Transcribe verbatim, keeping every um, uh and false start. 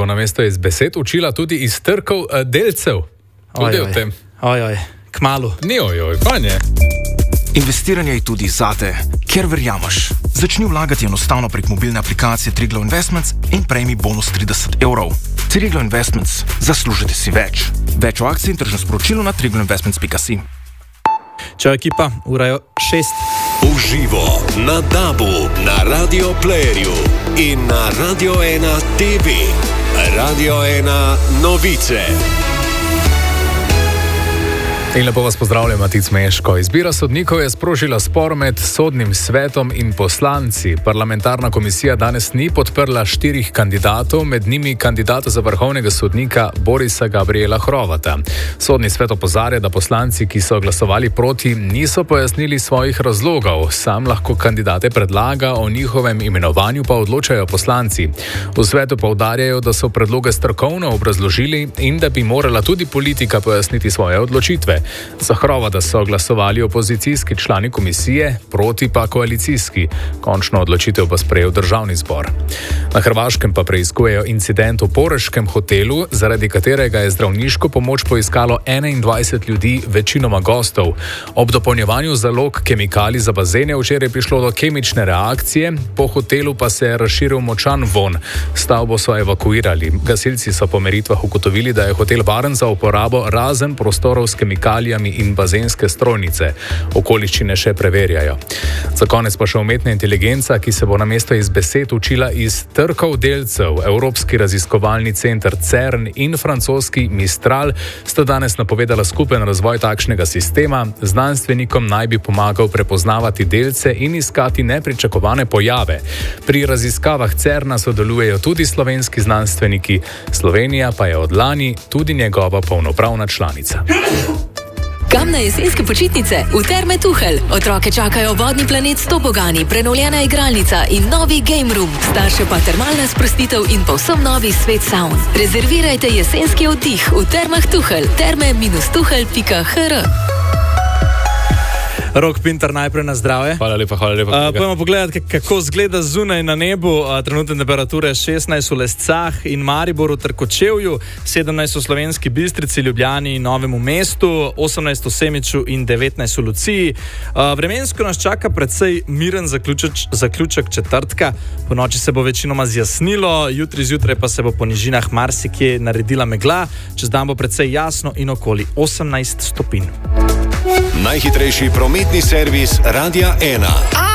bo namesto iz besed učila tudi iz trkov delcev. Tudi o tem. Ojoj, kmalu. Ni ojoj, pa ne. Investiranje je tudi zate, ker verjameš. Začni vlagati enostavno prek mobilne aplikacije Triglav Investments in prejmi bonus trideset evrov. Triglav Investments, zaslužite si več. Več o akciji in tržnem sporočilu na triglav investments pika si. Čau ekipa, ura je šest. Uživo na Dabu, na Radio Playerju in na Radio ena T V. Radio ena novice. In lepo vas pozdravljam, Matic Meško. Izbira sodnikov je sprožila spor med sodnim svetom in poslanci. Parlamentarna komisija danes ni podprla štirih kandidatov, med njimi kandidata za vrhovnega sodnika Borisa Gabriela Hrovata. Sodni svet opozarja, da poslanci, ki so glasovali proti, niso pojasnili svojih razlogov. Sam lahko kandidate predlaga, o njihovem imenovanju pa odločajo poslanci. V svetu poudarjajo, da so predloge strokovno obrazložili in da bi morala tudi politika pojasniti svoje odločitve. Za Hrovata so glasovali opozicijski člani komisije, proti pa koalicijski. Končno odločitev pa sprejel državni zbor. Na Hrvaškem pa preiskujejo incident v Poreškem hotelu, zaradi katerega je zdravniško pomoč poiskalo enaindvajset ljudi, večinoma gostov. Ob dopolnjevanju zalog kemikalij za bazen je včeraj prišlo do kemične reakcije, po hotelu pa se je razširil močan vonj. Stavbo so evakuirali. Gasilci so po meritvah ugotovili, da je hotel varen za uporabo razen prostorov s kemikalijami in bazenske strojnice. Okoliščine še preverjajo. Za konec pa še umetna inteligenca, ki se bo namesto iz besed učila iz trkov delcev. Evropski raziskovalni center CERN in francoski Mistral sta danes napovedala skupen razvoj takšnega sistema. Znanstvenikom naj bi pomagal prepoznavati delce in iskati nepričakovane pojave. Pri raziskavah CERNa sodelujejo tudi slovenski znanstveniki. Slovenija pa je od lani tudi njegova polnopravna članica. Kam na jesenske počitnice? V Terme Tuhelj. Otroke čakajo vodni planet s tobogani, prenovljena igralnica in novi game room. Starše pa termalna sprostitev in povsem novi svet saun. Rezervirajte jesenski oddih v Termah Tuhelj. terme tuhelj pika h r. Rok Pintar, najprej na zdravje. Hvala lepa, hvala lepa. Uh, Pojmo pogledati, kako zgleda zunaj na nebu. Uh, trenutne temperature šestnajst v Lescah in Mariboru ter Kočevju, sedemnajst v Slovenski Bistrici, Ljubljani in Novemu mestu, osemnajst v Semiču in devetnajst v Luciji. Uh, vremensko nas čaka precej miren zaključek, zaključek četrtka. Po noči se bo večinoma zjasnilo, jutri zjutraj pa se bo po nižinah marsikje naredila megla, čez dan bo precej jasno in okoli osemnajst stopinj. Najhitrejši prometni servis Radia ena.